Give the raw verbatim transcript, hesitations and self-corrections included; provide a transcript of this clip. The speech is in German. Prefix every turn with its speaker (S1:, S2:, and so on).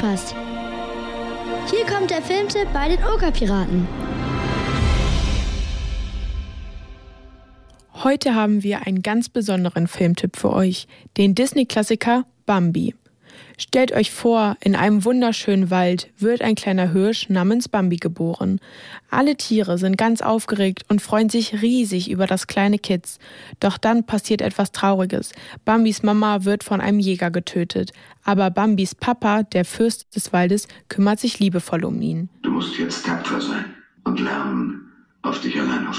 S1: zusammengefasst. Hier kommt der Filmtipp bei den Okerpiraten.
S2: Heute haben wir einen ganz besonderen Filmtipp für euch, den Disney-Klassiker Bambi. Stellt euch vor, in einem wunderschönen Wald wird ein kleiner Hirsch namens Bambi geboren. Alle Tiere sind ganz aufgeregt und freuen sich riesig über das kleine Kitz. Doch dann passiert etwas Trauriges. Bambis Mama wird von einem Jäger getötet. Aber Bambis Papa, der Fürst des Waldes, kümmert sich liebevoll um ihn.
S3: Du musst jetzt tapfer sein und lernen, auf dich allein auf